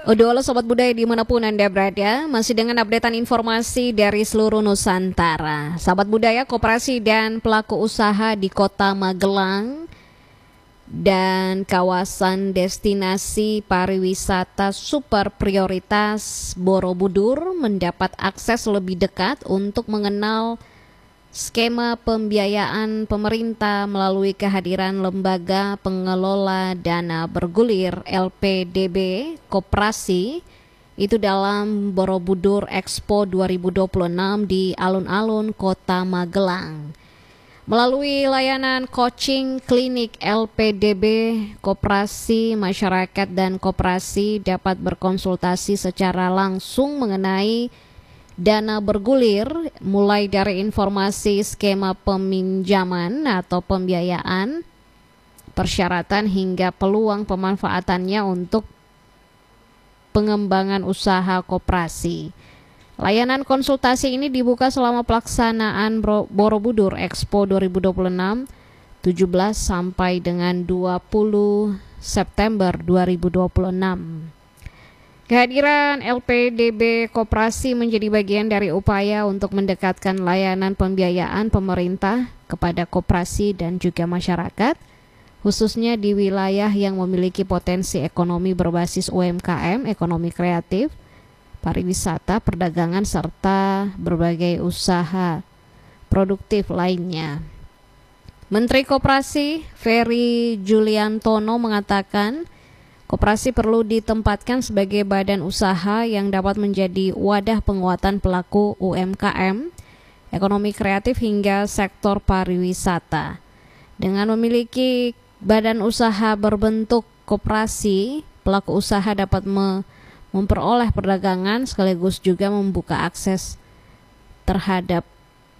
Halo Sobat Budaya dimanapun Anda berada, masih dengan updatean informasi dari seluruh Nusantara. Sahabat Budaya, koperasi dan pelaku usaha di Kota Magelang dan kawasan destinasi pariwisata super prioritas Borobudur mendapat akses lebih dekat untuk mengenal skema pembiayaan pemerintah melalui kehadiran Lembaga Pengelola Dana Bergulir LPDB Koperasi itu dalam Borobudur Expo 2026 di alun-alun Kota Magelang. Melalui layanan coaching klinik LPDB, koperasi, masyarakat dan koperasi dapat berkonsultasi secara langsung mengenai dana bergulir, mulai dari informasi skema peminjaman atau pembiayaan, persyaratan hingga peluang pemanfaatannya untuk pengembangan usaha koperasi. Layanan konsultasi ini dibuka selama pelaksanaan Borobudur Expo 2026 17 sampai dengan 20 September 2026. Kehadiran LPDB Koperasi menjadi bagian dari upaya untuk mendekatkan layanan pembiayaan pemerintah kepada koperasi dan juga masyarakat, khususnya di wilayah yang memiliki potensi ekonomi berbasis UMKM, ekonomi kreatif, pariwisata, perdagangan, serta berbagai usaha produktif lainnya. Menteri Koperasi Ferry Juliantono mengatakan, koperasi perlu ditempatkan sebagai badan usaha yang dapat menjadi wadah penguatan pelaku UMKM, ekonomi kreatif hingga sektor pariwisata. Dengan memiliki badan usaha berbentuk koperasi, pelaku usaha dapat memperoleh perdagangan sekaligus juga membuka akses terhadap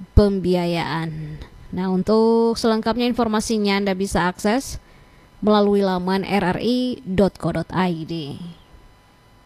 pembiayaan. Nah, untuk selengkapnya informasinya Anda bisa akses melalui laman rri.co.id.